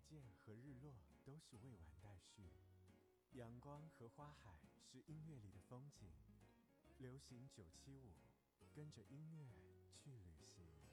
见和日落都是未完待续，阳光和花海是音乐里的风景。流行975，跟着音乐去旅行。